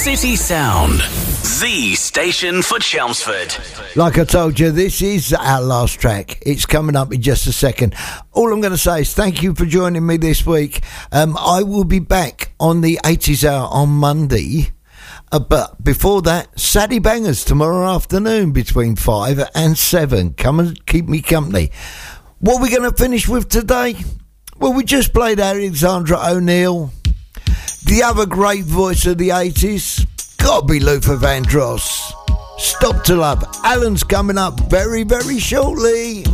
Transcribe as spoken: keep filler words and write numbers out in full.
City Sound, the station for Chelmsford. Like I told you, this is our last track. It's coming up in just a second. All I'm going to say is thank you for joining me this week. Um, I will be back on the eighties Hour on Monday. Uh, but before that, Sadie Bangers tomorrow afternoon between five and seven. Come and keep me company. What are we going to finish with today? Well, we just played Alexandra O'Neill. The other great voice of the eighties, gotta be Luther Vandross. Stop to Love. Alan's coming up very, very shortly.